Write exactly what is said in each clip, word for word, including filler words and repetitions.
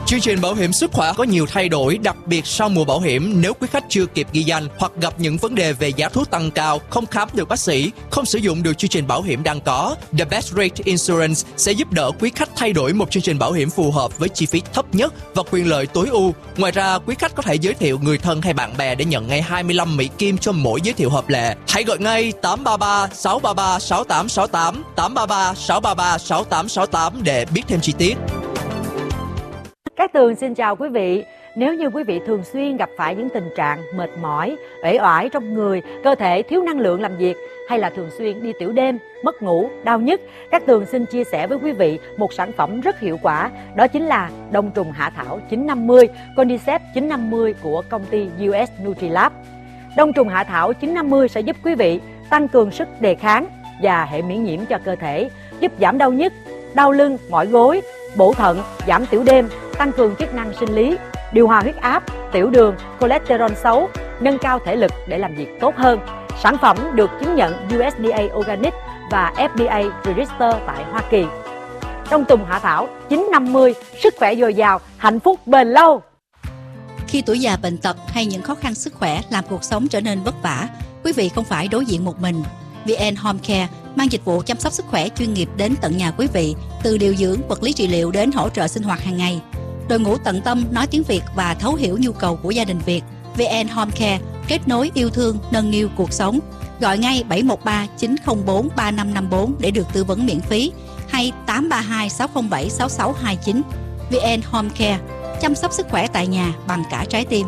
Chương trình bảo hiểm sức khỏe có nhiều thay đổi, đặc biệt sau mùa bảo hiểm. Nếu quý khách chưa kịp ghi danh hoặc gặp những vấn đề về giá thuốc tăng cao, không khám được bác sĩ, không sử dụng được chương trình bảo hiểm đang có, The Best Rate Insurance sẽ giúp đỡ quý khách thay đổi một chương trình bảo hiểm phù hợp với chi phí thấp nhất và quyền lợi tối ưu. Ngoài ra, quý khách có thể giới thiệu người thân hay bạn bè để nhận ngay hai mươi lăm Mỹ Kim cho mỗi giới thiệu hợp lệ. Hãy gọi ngay tám ba ba sáu ba ba sáu tám sáu tám, tám ba ba sáu ba ba sáu tám sáu tám để biết thêm chi tiết. Cát Tường xin chào quý vị. Nếu như quý vị thường xuyên gặp phải những tình trạng mệt mỏi, uể oải trong người, cơ thể thiếu năng lượng làm việc, hay là thường xuyên đi tiểu đêm, mất ngủ, đau nhức, Cát Tường xin chia sẻ với quý vị một sản phẩm rất hiệu quả. Đó chính là đông trùng hạ thảo chín năm mươi, Cordyceps chín năm mươi của công ty u ét Nutrilab. Đông trùng hạ thảo chín năm mươi sẽ giúp quý vị tăng cường sức đề kháng và hệ miễn nhiễm cho cơ thể, giúp giảm đau nhức, đau lưng, mỏi gối, bổ thận, giảm tiểu đêm, tăng cường chức năng sinh lý, điều hòa huyết áp, tiểu đường, cholesterol xấu, nâng cao thể lực để làm việc tốt hơn. Sản phẩm được chứng nhận u ét đê a Organic và ép đê a Register tại Hoa Kỳ. Đông trùng hạ thảo chín năm mươi, sức khỏe dồi dào, hạnh phúc bền lâu. Khi tuổi già bệnh tật hay những khó khăn sức khỏe làm cuộc sống trở nên vất vả, quý vị không phải đối diện một mình. vê en Home Care mang dịch vụ chăm sóc sức khỏe chuyên nghiệp đến tận nhà quý vị, từ điều dưỡng, vật lý trị liệu đến hỗ trợ sinh hoạt hàng ngày. Đội ngũ tận tâm nói tiếng Việt và thấu hiểu nhu cầu của gia đình Việt. vê en Home Care kết nối yêu thương, nâng niu cuộc sống. Gọi ngay bảy một ba chín không bốn ba năm năm bốn để được tư vấn miễn phí, hay tám ba hai sáu không bảy sáu sáu hai chín. vê en Home Care, chăm sóc sức khỏe tại nhà bằng cả trái tim.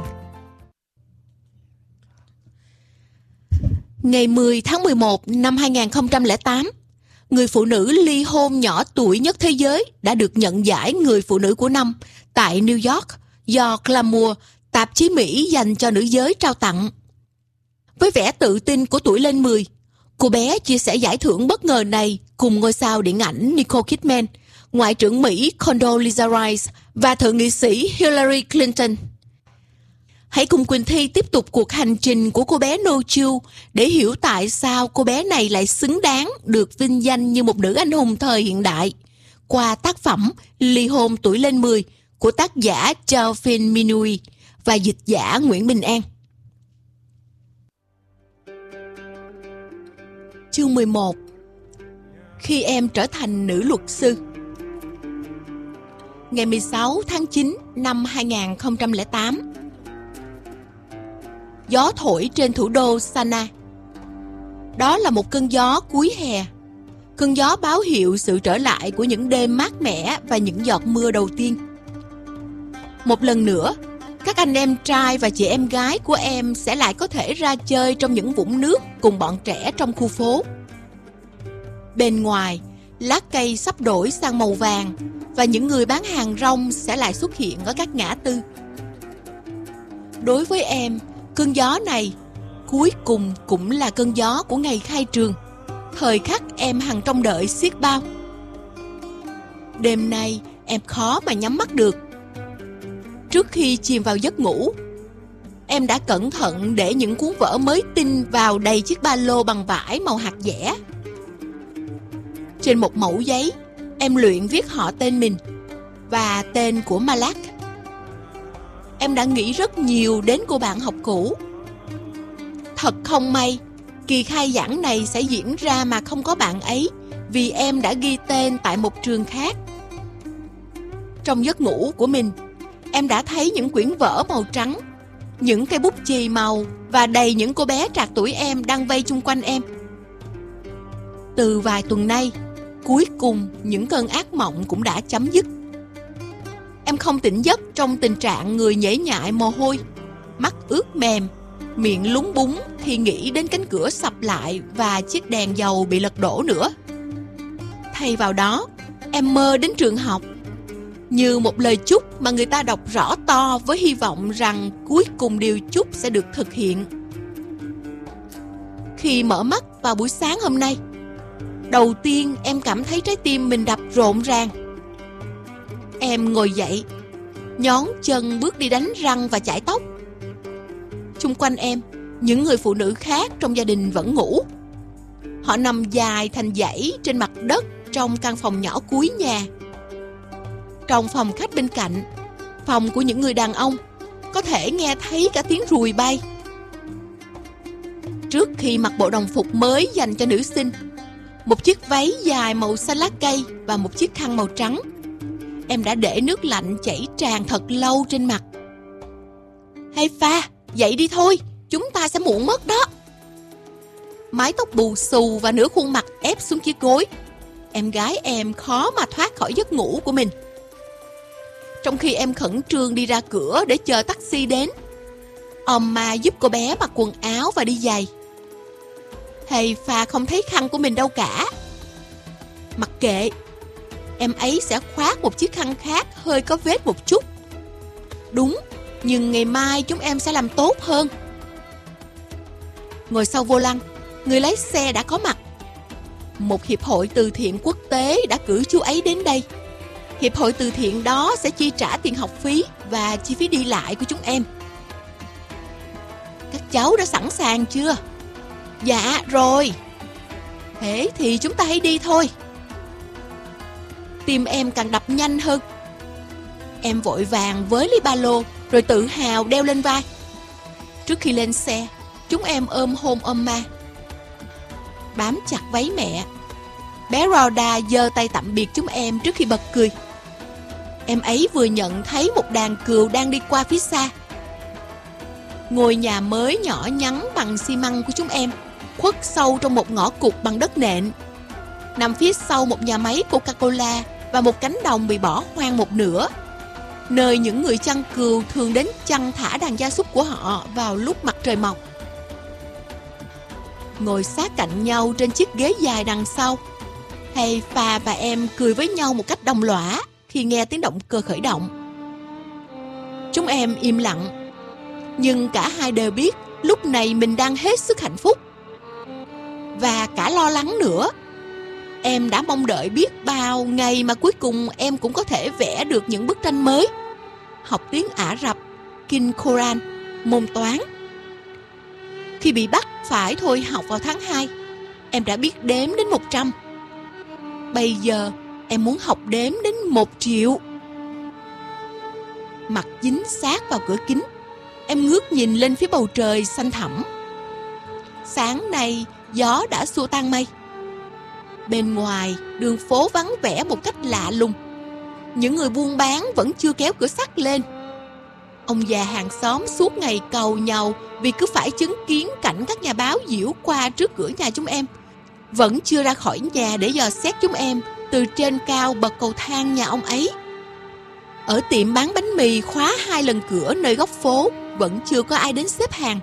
Ngày mười tháng mười một năm hai nghìn không trăm lẻ tám, người phụ nữ ly hôn nhỏ tuổi nhất thế giới đã được nhận giải Người phụ nữ của năm tại New York do Glamour, tạp chí Mỹ dành cho nữ giới trao tặng. Với vẻ tự tin của tuổi lên mười, cô bé chia sẻ giải thưởng bất ngờ này cùng ngôi sao điện ảnh Nicole Kidman, Ngoại trưởng Mỹ Condoleezza Rice và Thượng nghị sĩ Hillary Clinton. Hãy cùng Quỳnh Thi tiếp tục cuộc hành trình của cô bé No Chill để hiểu tại sao cô bé này lại xứng đáng được vinh danh như một nữ anh hùng thời hiện đại qua tác phẩm Ly hôn tuổi lên mười của tác giả Delphine Minui và dịch giả Nguyễn Bình An. Chương mười một. Khi em trở thành nữ luật sư. Ngày mười sáu tháng chín năm hai nghìn không trăm lẻ tám, gió thổi trên thủ đô Sana. Đó là một cơn gió cuối hè. Cơn gió báo hiệu sự trở lại của những đêm mát mẻ và những giọt mưa đầu tiên. Một lần nữa, các anh em trai và chị em gái của em sẽ lại có thể ra chơi trong những vũng nước cùng bọn trẻ trong khu phố. Bên ngoài, lá cây sắp đổi sang màu vàng và những người bán hàng rong sẽ lại xuất hiện ở các ngã tư. Đối với em, cơn gió này cuối cùng cũng là cơn gió của ngày khai trường, thời khắc em hằng trông đợi xiết bao. Đêm nay em khó mà nhắm mắt được. Trước khi chìm vào giấc ngủ, em đã cẩn thận để những cuốn vở mới tinh vào đầy chiếc ba lô bằng vải màu hạt dẻ. Trên một mẩu giấy, em luyện viết họ tên mình và tên của Malak. Em đã nghĩ rất nhiều đến cô bạn học cũ. Thật không may, kỳ khai giảng này sẽ diễn ra mà không có bạn ấy, vì em đã ghi tên tại một trường khác. Trong giấc ngủ của mình, em đã thấy những quyển vở màu trắng, những cây bút chì màu và đầy những cô bé trạc tuổi em đang vây chung quanh em. Từ vài tuần nay, cuối cùng những cơn ác mộng cũng đã chấm dứt. Em không tỉnh giấc trong tình trạng người nhễ nhại mồ hôi, mắt ướt mềm, miệng lúng búng khi nghĩ đến cánh cửa sập lại và chiếc đèn dầu bị lật đổ nữa. Thay vào đó, em mơ đến trường học, như một lời chúc mà người ta đọc rõ to với hy vọng rằng cuối cùng điều chúc sẽ được thực hiện. Khi mở mắt vào buổi sáng hôm nay, đầu tiên em cảm thấy trái tim mình đập rộn ràng. Em ngồi dậy, nhón chân bước đi đánh răng và chải tóc. Xung quanh em, những người phụ nữ khác trong gia đình vẫn ngủ. Họ nằm dài thành dãy trên mặt đất trong căn phòng nhỏ cuối nhà. Trong phòng khách bên cạnh, phòng của những người đàn ông, có thể nghe thấy cả tiếng ruồi bay. Trước khi mặc bộ đồng phục mới dành cho nữ sinh, một chiếc váy dài màu xanh lá cây và một chiếc khăn màu trắng, em đã để nước lạnh chảy tràn thật lâu trên mặt. Hay Pha, dậy đi thôi, chúng ta sẽ muộn mất đó. Mái tóc bù xù và nửa khuôn mặt ép xuống chiếc gối. Em gái em khó mà thoát khỏi giấc ngủ của mình. Trong khi em khẩn trương đi ra cửa để chờ taxi đến, Omma giúp cô bé mặc quần áo và đi giày. Hay Pha không thấy khăn của mình đâu cả. Mặc kệ, em ấy sẽ khoác một chiếc khăn khác hơi có vết một chút. Đúng, nhưng ngày mai chúng em sẽ làm tốt hơn. Ngồi sau vô lăng, người lái xe đã có mặt. Một hiệp hội từ thiện quốc tế đã cử chú ấy đến đây. Hiệp hội từ thiện đó sẽ chi trả tiền học phí và chi phí đi lại của chúng em. Các cháu đã sẵn sàng chưa? Dạ rồi. Thế thì chúng ta hãy đi thôi. Tim em càng đập nhanh hơn. Em vội vàng với lấy ba lô rồi tự hào đeo lên vai. Trước khi lên xe, chúng em ôm hôn Omma, bám chặt váy mẹ. Bé Rhoda giơ tay tạm biệt chúng em trước khi bật cười. Em ấy vừa nhận thấy một đàn cừu đang đi qua phía xa. Ngôi nhà mới nhỏ nhắn bằng xi măng của chúng em khuất sâu trong một ngõ cụt bằng đất nện, nằm phía sau một nhà máy Coca-Cola và một cánh đồng bị bỏ hoang một nửa, nơi những người chăn cừu thường đến chăn thả đàn gia súc của họ vào lúc mặt trời mọc. Ngồi sát cạnh nhau trên chiếc ghế dài đằng sau, Hay Pha và em cười với nhau một cách đồng lõa khi nghe tiếng động cơ khởi động. Chúng em im lặng, nhưng cả hai đều biết lúc này mình đang hết sức hạnh phúc và cả lo lắng nữa. Em đã mong đợi biết bao ngày mà cuối cùng em cũng có thể vẽ được những bức tranh mới, học tiếng Ả Rập, kinh Koran, môn toán. Khi bị bắt phải thôi học vào tháng hai, em đã biết đếm đến một trăm. Bây giờ em muốn học đếm đến một triệu. Mặt dính sát vào cửa kính, em ngước nhìn lên phía bầu trời xanh thẳm. Sáng nay gió đã xua tan mây. Bên ngoài, đường phố vắng vẻ một cách lạ lùng. Những người buôn bán vẫn chưa kéo cửa sắt lên. Ông già hàng xóm suốt ngày cầu nhàu vì cứ phải chứng kiến cảnh các nhà báo diễu qua trước cửa nhà chúng em, vẫn chưa ra khỏi nhà để dò xét chúng em từ trên cao bậc cầu thang nhà ông ấy. Ở tiệm bán bánh mì khóa hai lần cửa nơi góc phố, vẫn chưa có ai đến xếp hàng.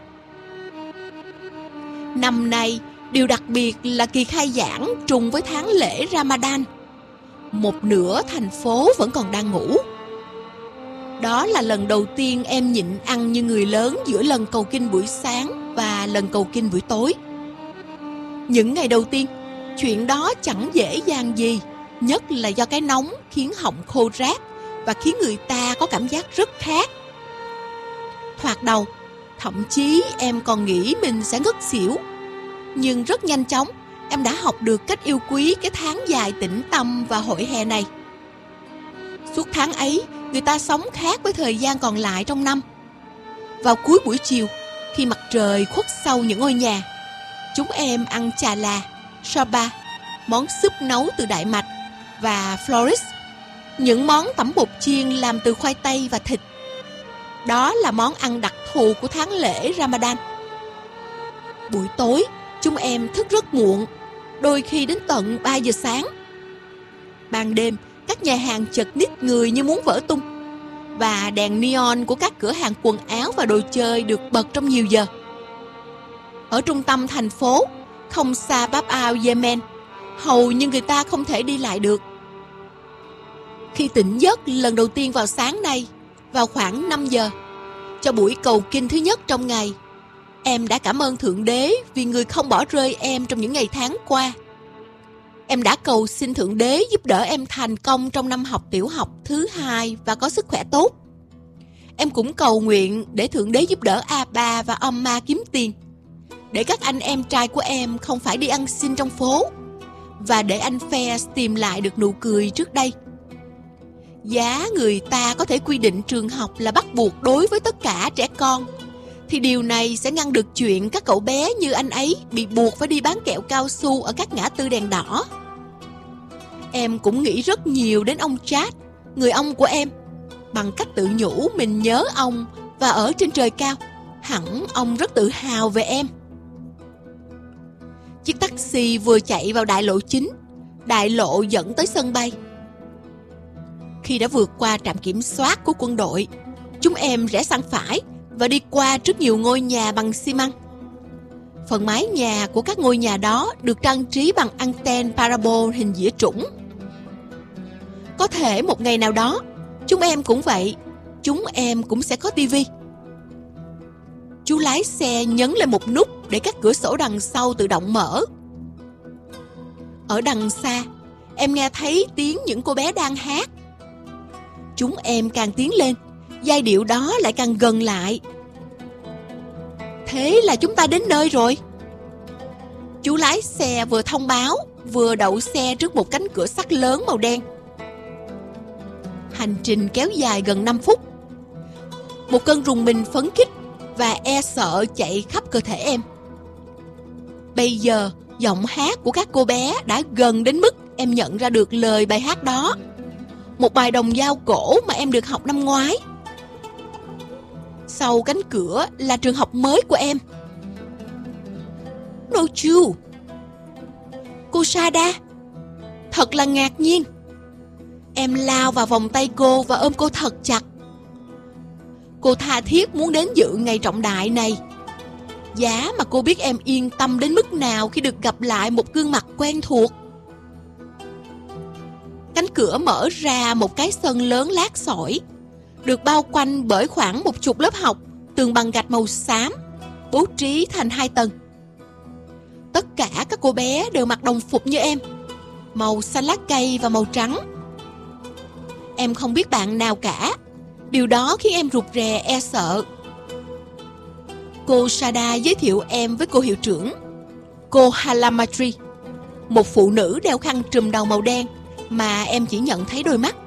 Năm nay, điều đặc biệt là kỳ khai giảng trùng với tháng lễ Ramadan. Một nửa thành phố vẫn còn đang ngủ. Đó là lần đầu tiên em nhịn ăn như người lớn giữa lần cầu kinh buổi sáng và lần cầu kinh buổi tối. Những ngày đầu tiên, chuyện đó chẳng dễ dàng gì, nhất là do cái nóng khiến họng khô rát và khiến người ta có cảm giác rất khác. Thoạt đầu, thậm chí em còn nghĩ mình sẽ ngất xỉu. Nhưng rất nhanh chóng, em đã học được cách yêu quý cái tháng dài tĩnh tâm và hội hè này. Suốt tháng ấy, người ta sống khác với thời gian còn lại trong năm. Vào cuối buổi chiều, khi mặt trời khuất sau những ngôi nhà, chúng em ăn chà là, soba, món súp nấu từ đại mạch, và floris, những món tẩm bột chiên làm từ khoai tây và thịt. Đó là món ăn đặc thù của tháng lễ Ramadan. Buổi tối, chúng em thức rất muộn, đôi khi đến tận ba giờ sáng. Ban đêm, các nhà hàng chật ních người như muốn vỡ tung, và đèn neon của các cửa hàng quần áo và đồ chơi được bật trong nhiều giờ. Ở trung tâm thành phố, không xa Bab al-Yemen, hầu như người ta không thể đi lại được. Khi tỉnh giấc lần đầu tiên vào sáng nay, vào khoảng năm giờ, cho buổi cầu kinh thứ nhất trong ngày, em đã cảm ơn Thượng Đế vì Người không bỏ rơi em trong những ngày tháng qua. Em đã cầu xin Thượng Đế giúp đỡ em thành công trong năm học tiểu học thứ hai và có sức khỏe tốt. Em cũng cầu nguyện để Thượng Đế giúp đỡ Abba và Omma kiếm tiền, để các anh em trai của em không phải đi ăn xin trong phố, và để anh Fairs tìm lại được nụ cười trước đây. Giá người ta có thể quy định trường học là bắt buộc đối với tất cả trẻ con, thì điều này sẽ ngăn được chuyện các cậu bé như anh ấy bị buộc phải đi bán kẹo cao su ở các ngã tư đèn đỏ. Em cũng nghĩ rất nhiều đến ông Chad, người ông của em, bằng cách tự nhủ mình nhớ ông và ở trên trời cao, hẳn ông rất tự hào về em. Chiếc taxi vừa chạy vào đại lộ chính, đại lộ dẫn tới sân bay. Khi đã vượt qua trạm kiểm soát của quân đội, chúng em rẽ sang phải và đi qua rất nhiều ngôi nhà bằng xi măng. Phần mái nhà của các ngôi nhà đó được trang trí bằng anten parabol hình dĩa trũng. Có thể một ngày nào đó, chúng em cũng vậy, chúng em cũng sẽ có tivi. Chú lái xe nhấn lên một nút để các cửa sổ đằng sau tự động mở. Ở đằng xa, em nghe thấy tiếng những cô bé đang hát. Chúng em càng tiến lên, giai điệu đó lại càng gần lại. Thế là chúng ta đến nơi rồi. Chú lái xe vừa thông báo, vừa đậu xe trước một cánh cửa sắt lớn màu đen. Hành trình kéo dài gần năm phút. Một cơn rùng mình phấn khích và e sợ chạy khắp cơ thể em. Bây giờ, giọng hát của các cô bé đã gần đến mức em nhận ra được lời bài hát đó. Một bài đồng dao cổ mà em được học năm ngoái. Sau cánh cửa là trường học mới của em. Nochu, cô Sada, thật là ngạc nhiên. Em lao vào vòng tay cô và ôm cô thật chặt. Cô tha thiết muốn đến dự ngày trọng đại này. Giá mà cô biết em yên tâm đến mức nào khi được gặp lại một gương mặt quen thuộc. Cánh cửa mở ra một cái sân lớn lát sỏi, được bao quanh bởi khoảng một chục lớp học, tường bằng gạch màu xám, bố trí thành hai tầng. Tất cả các cô bé đều mặc đồng phục như em, màu xanh lá cây và màu trắng. Em không biết bạn nào cả. Điều đó khiến em rụt rè e sợ. Cô Sada giới thiệu em với cô hiệu trưởng, cô Halamatri, một phụ nữ đeo khăn trùm đầu màu đen mà em chỉ nhận thấy đôi mắt.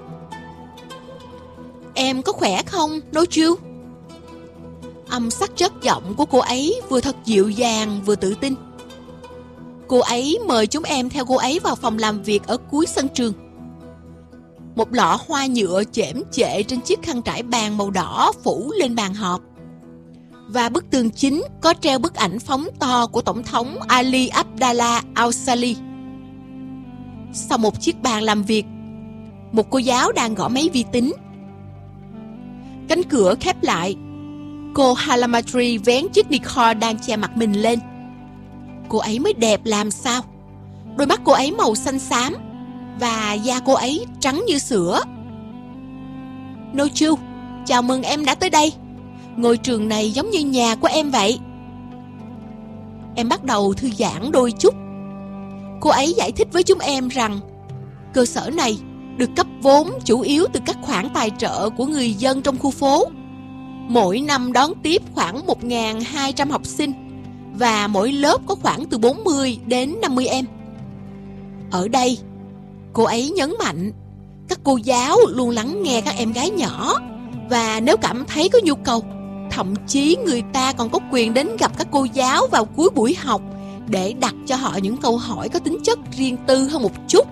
Em có khỏe không, Nochu? Âm sắc chất giọng của cô ấy vừa thật dịu dàng vừa tự tin. Cô ấy mời chúng em theo cô ấy vào phòng làm việc ở cuối sân trường. Một lọ hoa nhựa chễm chệ trên chiếc khăn trải bàn màu đỏ phủ lên bàn họp. Và bức tường chính có treo bức ảnh phóng to của Tổng thống Ali Abdallah al-Salih. Sau một chiếc bàn làm việc, một cô giáo đang gõ máy vi tính. Cánh cửa khép lại. Cô Halamatri vén chiếc Nicole đang che mặt mình lên. Cô ấy mới đẹp làm sao. Đôi mắt cô ấy màu xanh xám và da cô ấy trắng như sữa. Nochu, chào mừng em đã tới đây. Ngôi trường này giống như nhà của em vậy. Em bắt đầu thư giãn đôi chút. Cô ấy giải thích với chúng em rằng cơ sở này được cấp vốn chủ yếu từ các khoản tài trợ của người dân trong khu phố. Mỗi năm đón tiếp khoảng một nghìn hai trăm học sinh và mỗi lớp có khoảng từ bốn mươi đến năm mươi em. Ở đây, cô ấy nhấn mạnh, các cô giáo luôn lắng nghe các em gái nhỏ và nếu cảm thấy có nhu cầu, thậm chí người ta còn có quyền đến gặp các cô giáo vào cuối buổi học để đặt cho họ những câu hỏi có tính chất riêng tư hơn một chút.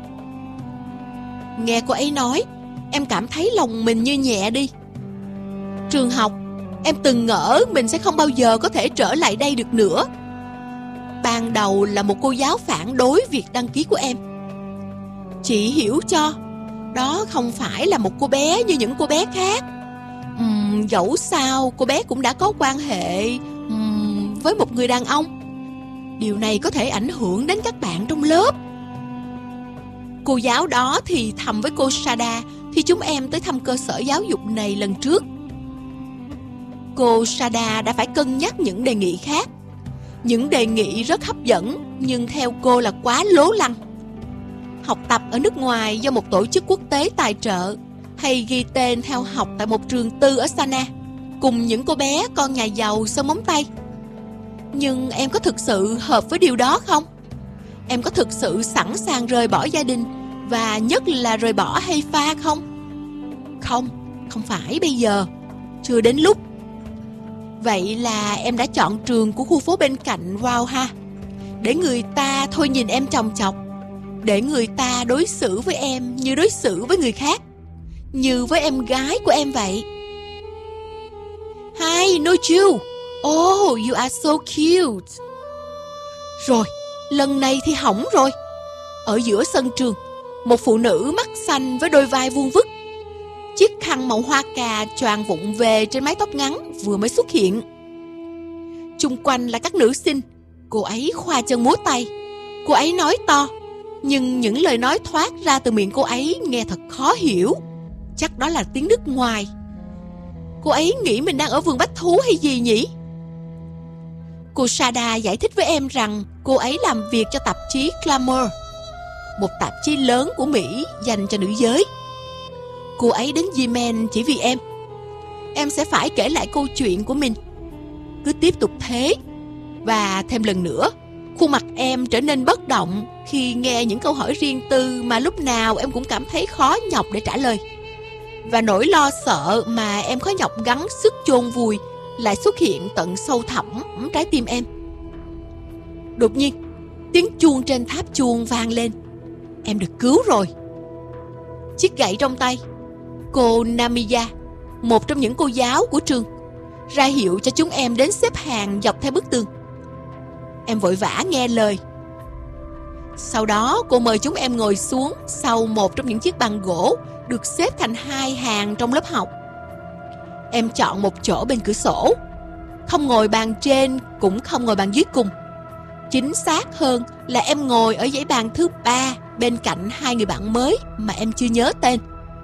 Nghe cô ấy nói, em cảm thấy lòng mình như nhẹ đi. Trường học, em từng ngỡ mình sẽ không bao giờ có thể trở lại đây được nữa. Ban đầu là một cô giáo phản đối việc đăng ký của em. Chị hiểu cho, đó không phải là một cô bé như những cô bé khác. Uhm, dẫu sao cô bé cũng đã có quan hệ uhm, với một người đàn ông. Điều này có thể ảnh hưởng đến các bạn trong lớp. Cô giáo đó thì thầm với cô Sada khi chúng em tới thăm cơ sở giáo dục này lần trước. Cô Sada đã phải cân nhắc những đề nghị khác. Những đề nghị rất hấp dẫn, nhưng theo cô là quá lố lăng. Học tập ở nước ngoài do một tổ chức quốc tế tài trợ, hay ghi tên theo học tại một trường tư ở Sana, cùng những cô bé con nhà giàu sơn móng tay. Nhưng em có thực sự hợp với điều đó không? Em có thực sự sẵn sàng rời bỏ gia đình, và nhất là rời bỏ Haifa không? Không, không phải bây giờ. Chưa đến lúc. Vậy là em đã chọn trường của khu phố bên cạnh Wow ha. Để người ta thôi nhìn em chòng chọc. Để người ta đối xử với em như đối xử với người khác, như với em gái của em vậy. Hi, Noju. Oh, you are so cute. Rồi, lần này thì hỏng rồi. Ở giữa sân trường, một phụ nữ mắt xanh với đôi vai vuông vức, chiếc khăn màu hoa cà choàng vụng về trên mái tóc ngắn vừa mới xuất hiện. Chung quanh là các nữ sinh. Cô ấy khoa chân múa tay. Cô ấy nói to, nhưng những lời nói thoát ra từ miệng cô ấy nghe thật khó hiểu. Chắc đó là tiếng nước ngoài. Cô ấy nghĩ mình đang ở vườn bách thú hay gì nhỉ? Cô Sada giải thích với em rằng cô ấy làm việc cho tạp chí Glamour, một tạp chí lớn của Mỹ dành cho nữ giới. Cô ấy đến Yemen chỉ vì em. Em sẽ phải kể lại câu chuyện của mình. Cứ tiếp tục thế. Và thêm lần nữa, khuôn mặt em trở nên bất động khi nghe những câu hỏi riêng tư mà lúc nào em cũng cảm thấy khó nhọc để trả lời. Và nỗi lo sợ mà em khó nhọc gắng sức chôn vùi lại xuất hiện tận sâu thẳm trái tim em. Đột nhiên, tiếng chuông trên tháp chuông vang lên. Em được cứu rồi. Chiếc gậy trong tay, cô Namiya, một trong những cô giáo của trường, ra hiệu cho chúng em đến xếp hàng dọc theo bức tường. Em vội vã nghe lời. Sau đó cô mời chúng em ngồi xuống sau một trong những chiếc bàn gỗ được xếp thành hai hàng trong lớp học. Em chọn một chỗ bên cửa sổ, không ngồi bàn trên cũng không ngồi bàn dưới cùng. Chính xác hơn là em ngồi ở dãy bàn thứ ba bên cạnh hai người bạn mới mà em chưa nhớ tên.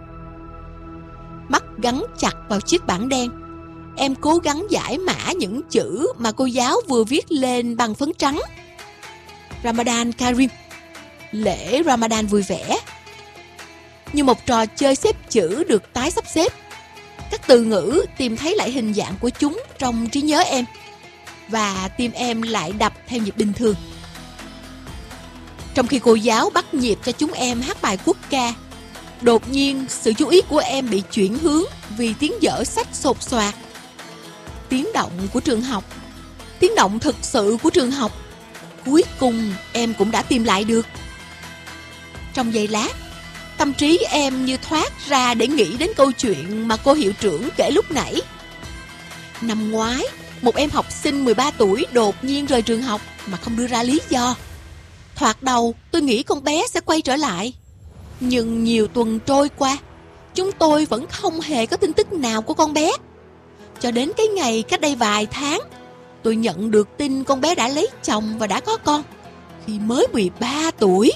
Mắt gắn chặt vào chiếc bảng đen, em cố gắng giải mã những chữ mà cô giáo vừa viết lên bằng phấn trắng. Ramadan Karim, lễ Ramadan vui vẻ. Như một trò chơi xếp chữ được tái sắp xếp, các từ ngữ tìm thấy lại hình dạng của chúng trong trí nhớ em, và tim em lại đập theo nhịp bình thường. Trong khi cô giáo bắt nhịp cho chúng em hát bài quốc ca, đột nhiên sự chú ý của em bị chuyển hướng vì tiếng dở sách sột soạt. Tiếng động của trường học, tiếng động thực sự của trường học. Cuối cùng em cũng đã tìm lại được. Trong giây lát, tâm trí em như thoát ra để nghĩ đến câu chuyện mà cô hiệu trưởng kể lúc nãy. Năm ngoái, một em học sinh mười ba tuổi đột nhiên rời trường học mà không đưa ra lý do. Thoạt đầu tôi nghĩ con bé sẽ quay trở lại, nhưng nhiều tuần trôi qua, chúng tôi vẫn không hề có tin tức nào của con bé. Cho đến cái ngày cách đây vài tháng, tôi nhận được tin con bé đã lấy chồng và đã có con khi mới mười ba tuổi.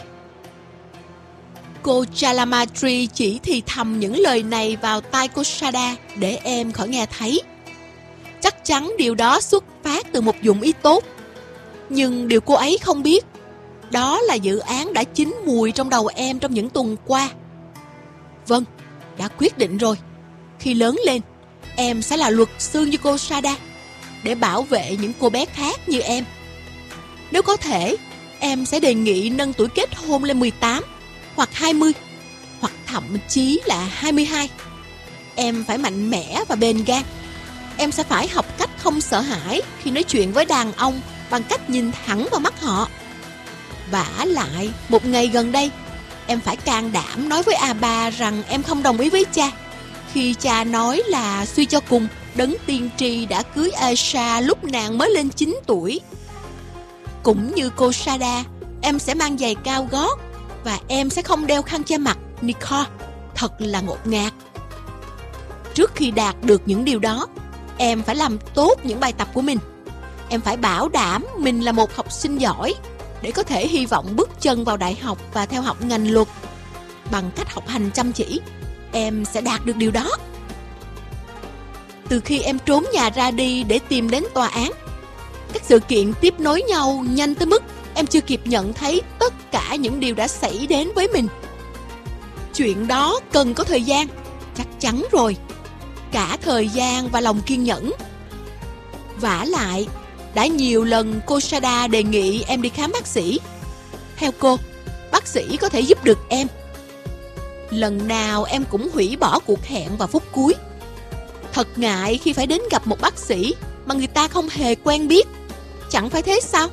Cô Chalamatri chỉ thì thầm những lời này vào tai cô Sada để em khỏi nghe thấy. Chắc chắn điều đó xuất phát từ một dụng ý tốt. Nhưng điều cô ấy không biết, đó là dự án đã chín mùi trong đầu em trong những tuần qua. Vâng, đã quyết định rồi. Khi lớn lên, em sẽ là luật sư như cô Sada, để bảo vệ những cô bé khác như em. Nếu có thể, em sẽ đề nghị nâng tuổi kết hôn lên mười tám, hoặc hai mươi, hoặc thậm chí là hai mươi hai. Em phải mạnh mẽ và bền gan. Em sẽ phải học cách không sợ hãi khi nói chuyện với đàn ông bằng cách nhìn thẳng vào mắt họ. Vả lại, một ngày gần đây, em phải can đảm nói với Abba rằng em không đồng ý với cha khi cha nói là suy cho cùng đấng tiên tri đã cưới Aisha lúc nàng mới lên chín tuổi. Cũng như cô Sada, em sẽ mang giày cao gót và em sẽ không đeo khăn che mặt Niqab. Thật là ngột ngạt. Trước khi đạt được những điều đó, em phải làm tốt những bài tập của mình. Em phải bảo đảm mình là một học sinh giỏi để có thể hy vọng bước chân vào đại học và theo học ngành luật. Bằng cách học hành chăm chỉ, em sẽ đạt được điều đó. Từ khi em trốn nhà ra đi để tìm đến tòa án, các sự kiện tiếp nối nhau nhanh tới mức em chưa kịp nhận thấy tất cả những điều đã xảy đến với mình. Chuyện đó cần có thời gian, chắc chắn rồi. Cả thời gian và lòng kiên nhẫn. Vả lại, đã nhiều lần cô Sada đề nghị em đi khám bác sĩ. Theo cô, bác sĩ có thể giúp được em. Lần nào em cũng hủy bỏ cuộc hẹn vào phút cuối. Thật ngại khi phải đến gặp một bác sĩ mà người ta không hề quen biết. Chẳng phải thế sao?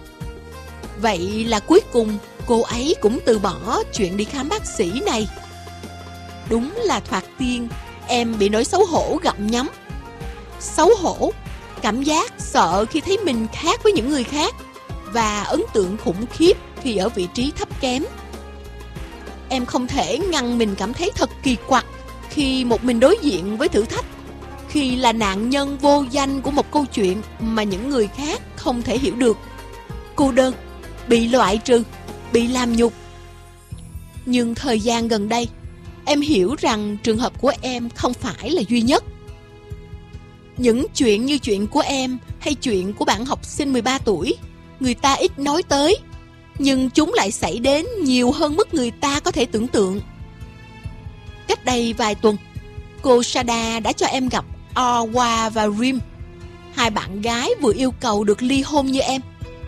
Vậy là cuối cùng cô ấy cũng từ bỏ chuyện đi khám bác sĩ này. Đúng là thoạt tiên em bị nỗi xấu hổ gặm nhấm. Xấu hổ, cảm giác sợ khi thấy mình khác với những người khác, và ấn tượng khủng khiếp khi ở vị trí thấp kém. Em không thể ngăn mình cảm thấy thật kỳ quặc khi một mình đối diện với thử thách, khi là nạn nhân vô danh của một câu chuyện mà những người khác không thể hiểu được. Cô đơn, bị loại trừ, bị làm nhục. Nhưng thời gian gần đây, em hiểu rằng trường hợp của em không phải là duy nhất. Những chuyện như chuyện của em hay chuyện của bạn học sinh mười ba tuổi, người ta ít nói tới, nhưng chúng lại xảy đến nhiều hơn mức người ta có thể tưởng tượng. Cách đây vài tuần, cô Sada đã cho em gặp Awa và Rim, hai bạn gái vừa yêu cầu được ly hôn như em.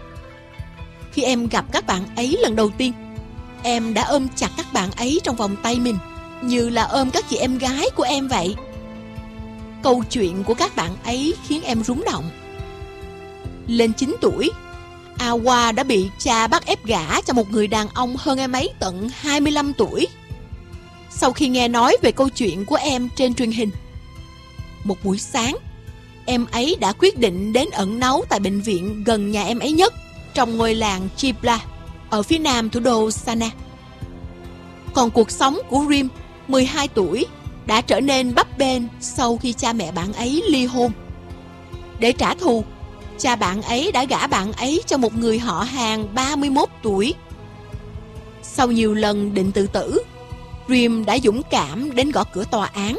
Khi em gặp các bạn ấy lần đầu tiên, em đã ôm chặt các bạn ấy trong vòng tay mình, như là ôm các chị em gái của em vậy. Câu chuyện của các bạn ấy khiến em rúng động. Lên chín tuổi, Awa đã bị cha bắt ép gả cho một người đàn ông hơn em ấy tận hai mươi lăm tuổi. Sau khi nghe nói về câu chuyện của em trên truyền hình, một buổi sáng, em ấy đã quyết định đến ẩn náu tại bệnh viện gần nhà em ấy nhất, trong ngôi làng Chibla, ở phía nam thủ đô Sana. Còn cuộc sống của Rim, mười hai tuổi, đã trở nên bấp bênh sau khi cha mẹ bạn ấy ly hôn. Để trả thù, cha bạn ấy đã gả bạn ấy cho một người họ hàng ba mươi mốt tuổi. Sau nhiều lần định tự tử, Rim đã dũng cảm đến gõ cửa tòa án.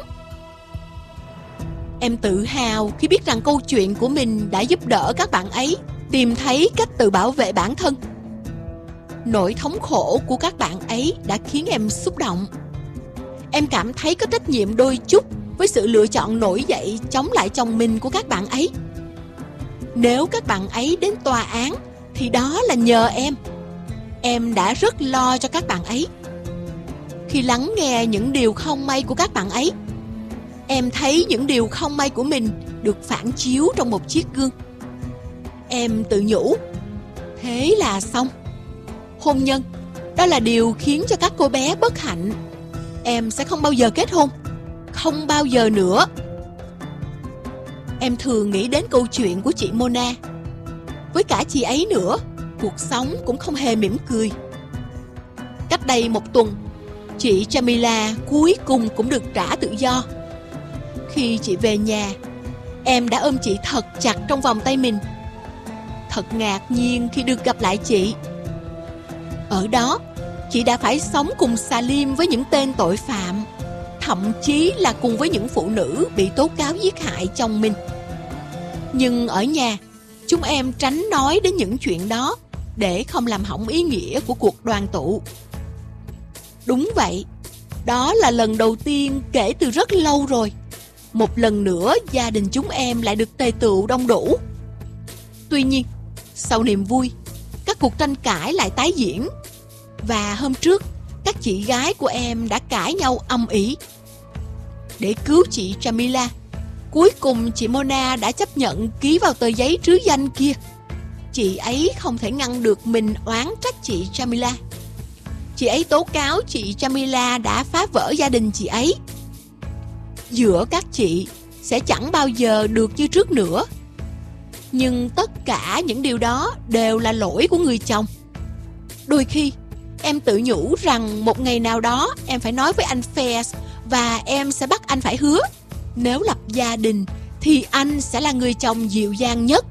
Em tự hào khi biết rằng câu chuyện của mình đã giúp đỡ các bạn ấy tìm thấy cách tự bảo vệ bản thân. Nỗi thống khổ của các bạn ấy đã khiến em xúc động. Em cảm thấy có trách nhiệm đôi chút với sự lựa chọn nổi dậy chống lại chồng mình của các bạn ấy. Nếu các bạn ấy đến tòa án thì đó là nhờ em. Em đã rất lo cho các bạn ấy. Khi lắng nghe những điều không may của các bạn ấy, em thấy những điều không may của mình được phản chiếu trong một chiếc gương. Em tự nhủ, thế là xong. Hôn nhân, đó là điều khiến cho các cô bé bất hạnh. Em sẽ không bao giờ kết hôn. Không bao giờ nữa. Em thường nghĩ đến câu chuyện của chị Mona. Với cả chị ấy nữa, cuộc sống cũng không hề mỉm cười. Cách đây một tuần, chị Jamila cuối cùng cũng được trả tự do. Khi chị về nhà, em đã ôm chị thật chặt trong vòng tay mình. Thật ngạc nhiên khi được gặp lại chị. Ở đó, chị đã phải sống cùng Salim với những tên tội phạm, thậm chí là cùng với những phụ nữ bị tố cáo giết hại chồng mình. Nhưng ở nhà, chúng em tránh nói đến những chuyện đó để không làm hỏng ý nghĩa của cuộc đoàn tụ. Đúng vậy, đó là lần đầu tiên kể từ rất lâu rồi. Một lần nữa gia đình chúng em lại được tề tựu đông đủ. Tuy nhiên, sau niềm vui, các cuộc tranh cãi lại tái diễn. Và hôm trước, các chị gái của em đã cãi nhau âm ỉ. Để cứu chị Jamila, cuối cùng chị Mona đã chấp nhận ký vào tờ giấy trứ danh kia. Chị ấy không thể ngăn được mình oán trách chị Jamila. Chị ấy tố cáo chị Jamila đã phá vỡ gia đình chị ấy. Giữa các chị sẽ chẳng bao giờ được như trước nữa. Nhưng tất cả những điều đó đều là lỗi của người chồng. Đôi khi, em tự nhủ rằng một ngày nào đó em phải nói với anh Fairs và em sẽ bắt anh phải hứa, nếu lập gia đình thì anh sẽ là người chồng dịu dàng nhất.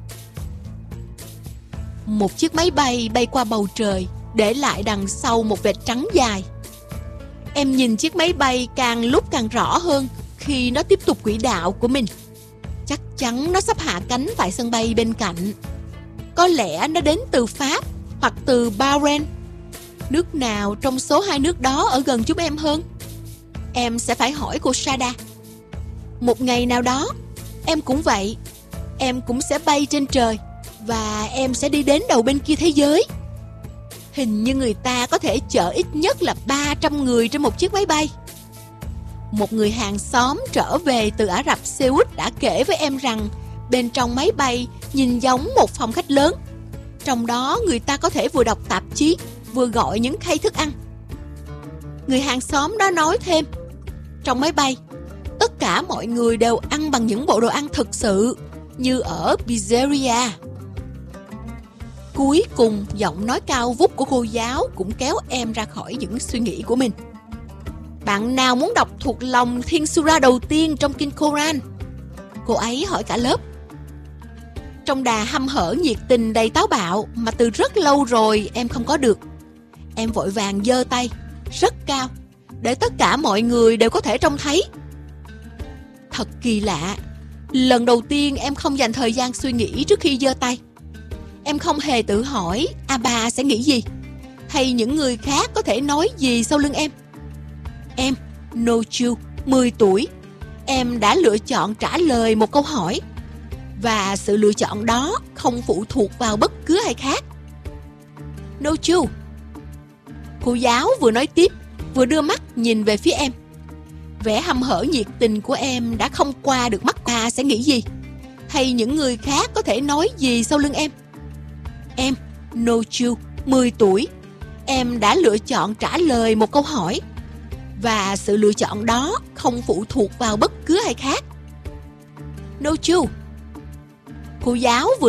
Một chiếc máy bay bay qua bầu trời, để lại đằng sau một vệt trắng dài. Em nhìn chiếc máy bay càng lúc càng rõ hơn khi nó tiếp tục quỹ đạo của mình. Chắc chắn nó sắp hạ cánh tại sân bay bên cạnh. Có lẽ nó đến từ Pháp hoặc từ Bahrain. Nước nào trong số hai nước đó ở gần chúng em hơn? Em sẽ phải hỏi cô Sada. Một ngày nào đó, em cũng vậy. Em cũng sẽ bay trên trời và em sẽ đi đến đầu bên kia thế giới. Hình như người ta có thể chở ít nhất là ba trăm người trên một chiếc máy bay. Một người hàng xóm trở về từ Ả Rập Xê Út đã kể với em rằng bên trong máy bay nhìn giống một phòng khách lớn. Trong đó người ta có thể vừa đọc tạp chí, vừa gọi những khay thức ăn. Người hàng xóm đó nói thêm, trong máy bay, tất cả mọi người đều ăn bằng những bộ đồ ăn thực sự, như ở pizzeria. Cuối cùng, giọng nói cao vút của cô giáo cũng kéo em ra khỏi những suy nghĩ của mình. Bạn nào muốn đọc thuộc lòng thiên sura đầu tiên trong kinh Koran? Cô ấy hỏi cả lớp. Trong đà hăm hở nhiệt tình đầy táo bạo mà từ rất lâu rồi em không có được, em vội vàng giơ tay rất cao để tất cả mọi người đều có thể trông thấy. Thật kỳ lạ, lần đầu tiên em không dành thời gian suy nghĩ trước khi giơ tay. Em không hề tự hỏi Abba sẽ nghĩ gì, hay những người khác có thể nói gì sau lưng em. Em, Nochu, mười tuổi, em đã lựa chọn trả lời một câu hỏi, và sự lựa chọn đó không phụ thuộc vào bất cứ ai khác. Nochu. Cô giáo vừa nói tiếp, vừa đưa mắt nhìn về phía em. Vẻ hăm hở nhiệt tình của em đã không qua được mắt ta sẽ nghĩ gì, hay những người khác có thể nói gì sau lưng em. Em, Nochu, mười tuổi, em đã lựa chọn trả lời một câu hỏi, và sự lựa chọn đó không phụ thuộc vào bất cứ ai khác. Nochu. Cô giáo vừa